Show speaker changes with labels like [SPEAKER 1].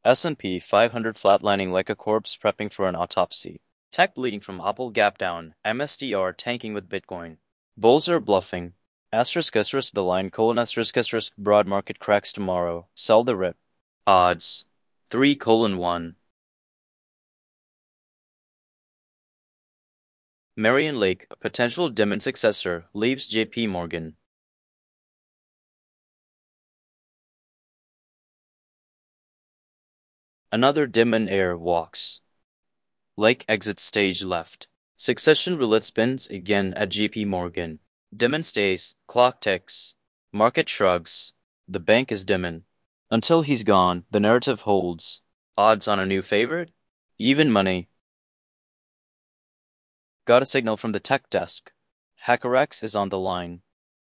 [SPEAKER 1] S&P 500 flatlining like a corpse prepping for an autopsy. Tech bleeding from Apple gap down. MSTR tanking with Bitcoin. Bulls are bluffing. Asterisk the line colon asterisk broad market cracks tomorrow. Sell the rip. Odds. 3:1. Marion Lake, a potential Dimon successor, leaves JP Morgan. Another Dimon heir walks. Lake exits stage left. Succession roulette spins again at JP Morgan. Dimon stays, clock ticks. Market shrugs. The bank is Dimon. Until he's gone, the narrative holds. Odds on a new favorite? Even money. Got a signal from the tech desk. HackerX is on the line.